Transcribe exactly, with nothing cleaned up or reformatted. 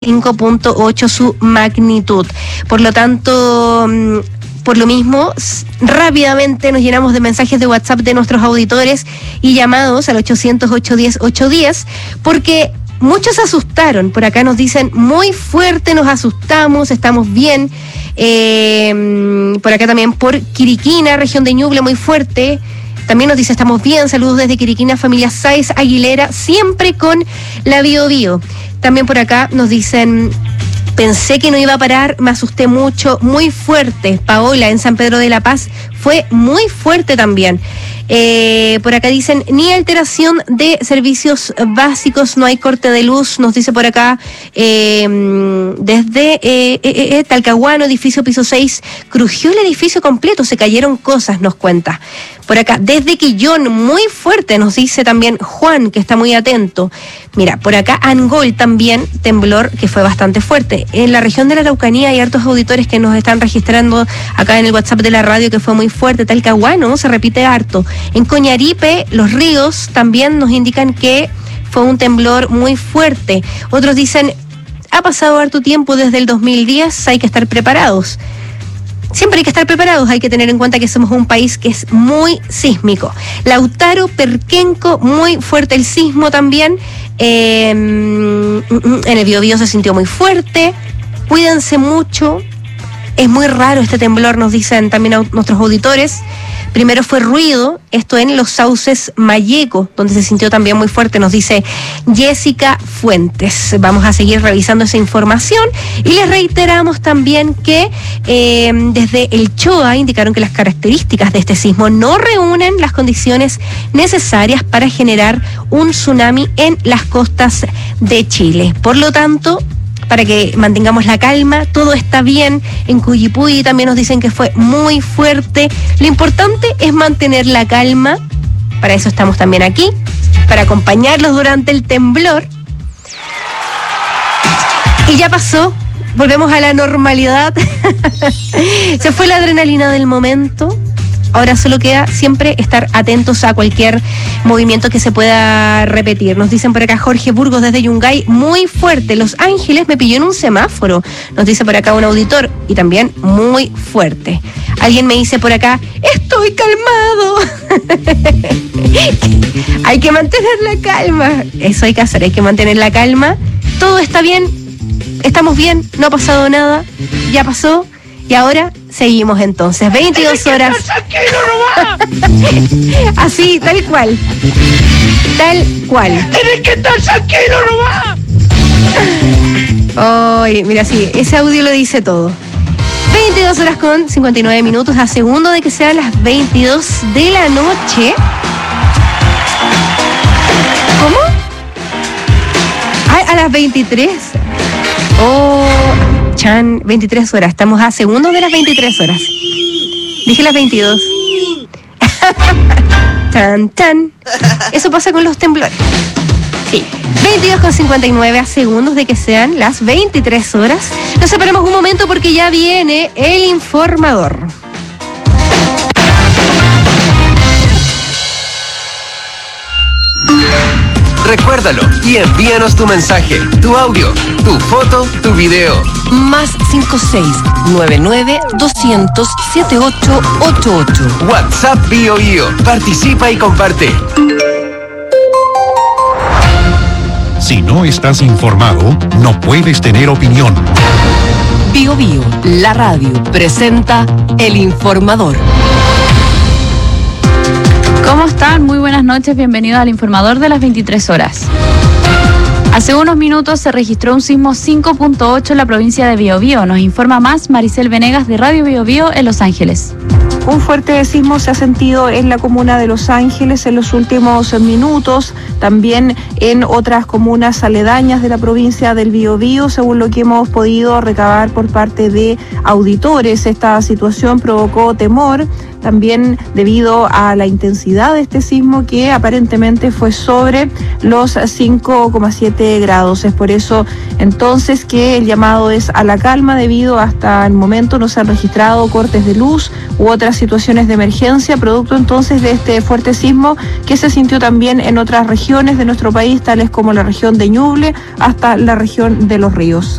cinco punto ocho su magnitud. Por lo tanto, por lo mismo, rápidamente nos llenamos de mensajes de WhatsApp de nuestros auditores y llamados al ochocientos, ochocientos diez, ochocientos diez, porque muchos se asustaron. Por acá nos dicen, muy fuerte, nos asustamos, estamos bien. Eh, por acá también por Quiriquina, región de Ñuble, muy fuerte. También nos dice, estamos bien, saludos desde Quiriquina, familia Sáez Aguilera, siempre con la Bio Bio. También por acá nos dicen, pensé que no iba a parar, me asusté mucho, muy fuerte. Paola, en San Pedro de la Paz, fue muy fuerte también. Eh, por acá dicen, ni alteración de servicios básicos, no hay corte de luz, nos dice por acá, eh, desde eh, eh, eh, Talcahuano, edificio piso seis, crujió el edificio completo, se cayeron cosas, nos cuenta. Por acá, desde Quillón, muy fuerte, nos dice también Juan, que está muy atento. Mira, por acá Angol también, temblor que fue bastante fuerte. En la región de la Araucanía hay hartos auditores que nos están registrando acá en el WhatsApp de la radio que fue muy fuerte. Talcahuano se repite harto. En Coñaripe, los ríos también nos indican que fue un temblor muy fuerte. Otros dicen, ha pasado harto tiempo desde el dos mil diez, hay que estar preparados. Siempre hay que estar preparados, hay que tener en cuenta que somos un país que es muy sísmico. Lautaro, Perquenco, muy fuerte el sismo también. Eh, en el Biobío se sintió muy fuerte. Cuídense mucho. Es muy raro este temblor, nos dicen también nuestros auditores. Primero fue ruido, esto en Los Sauces Mayeco, donde se sintió también muy fuerte, nos dice Jessica Fuentes. Vamos a seguir revisando esa información y les reiteramos también que eh, desde el CHOA indicaron que las características de este sismo no reúnen las condiciones necesarias para generar un tsunami en las costas de Chile. Por lo tanto, para que mantengamos la calma, todo está bien. En Cuyipulli también nos dicen que fue muy fuerte. Lo importante es mantener la calma, para eso estamos también aquí, para acompañarlos durante el temblor. Y ya pasó, volvemos a la normalidad. Se fue la adrenalina del momento. Ahora solo queda siempre estar atentos a cualquier movimiento que se pueda repetir. Nos dicen por acá Jorge Burgos desde Yungay, muy fuerte. Los Ángeles me pilló en un semáforo. Nos dice por acá un auditor y también muy fuerte. Alguien me dice por acá, estoy calmado. Hay que mantener la calma. Eso hay que hacer, hay que mantener la calma. Todo está bien, estamos bien, no ha pasado nada, ya pasó. Y ahora seguimos entonces, veintidós horas. Así, tal cual. Tal cual. ¡Tienes que estar tranquilo nomás! Ay, mira, sí, ese audio lo dice todo. veintidós horas con cincuenta y nueve minutos, a segundo de que sean las veintidós de la noche. ¿Cómo? Ay, a las veintitrés. Oh... Chan, veintitrés horas, estamos a segundos de las veintitrés horas. Dije las veintidós. Tan, tan. Eso pasa con los temblores. Sí, veintidós con cincuenta y nueve, a segundos de que sean las veintitrés horas. Nos separamos un momento porque ya viene el informador. Recuérdalo y envíanos tu mensaje, tu audio, tu foto, tu video. Más cinco seis nueve nueve doscientos setenta y ocho ochenta y ocho. WhatsApp Bio Bio. Participa y comparte. Si no estás informado, no puedes tener opinión. Bio Bio, la radio, presenta El Informador. ¿Cómo están? Muy buenas noches, bienvenidos al Informador de las veintitrés horas. Hace unos minutos se registró un sismo cinco punto ocho en la provincia de Biobío. Nos informa más Maricel Venegas de Radio Biobío en Los Ángeles. Un fuerte sismo se ha sentido en la comuna de Los Ángeles en los últimos minutos, también en otras comunas aledañas de la provincia del Biobío, según lo que hemos podido recabar por parte de auditores. Esta situación provocó temor, también debido a la intensidad de este sismo que aparentemente fue sobre los cinco coma siete grados. Es por eso entonces que el llamado es a la calma, debido hasta el momento no se han registrado cortes de luz u otras distintas situaciones de emergencia, producto entonces de este fuerte sismo que se sintió también en otras regiones de nuestro país, tales como la región de Ñuble hasta la región de Los Ríos.